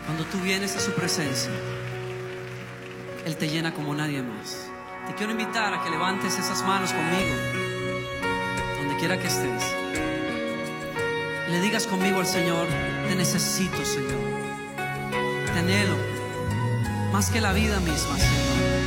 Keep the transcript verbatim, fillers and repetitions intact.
Cuando tú vienes a su presencia, Él te llena como nadie más. Te quiero invitar a que levantes esas manos conmigo, donde quiera que estés. Le digas conmigo al Señor: te necesito, Señor. Te anhelo más que la vida misma, Señor.